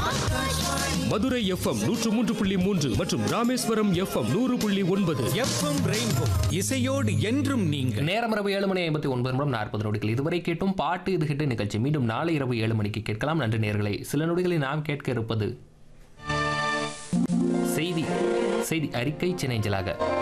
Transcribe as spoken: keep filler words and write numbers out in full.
Madurai FM நூற்று மூன்று புள்ளி மூன்று மற்றும் ராமேஸ்வரம் எஃப்எம் நூறு புள்ளி ஒன்பது. எஃப்எம் ரெயின்போ இசையோடு என்றும் நீங்கள். நேரம் இரவு ஏழு மணி ஐம்பத்தி ஒன்பது நிமிடம் நாற்பது நொடிகள். இதுவரை கேட்டும் பாட்டு இது ஹிட் நிகழ்ச்சி மீண்டும் நாளை இரவு ஏழு மணிக்கு கேட்கலாம். நன்றி நேயர்களே. சில நொடிகளில் நாம் கேட்க இருப்பது செய்தி செய்தி அறிக்கை சினைஞ்சலாக.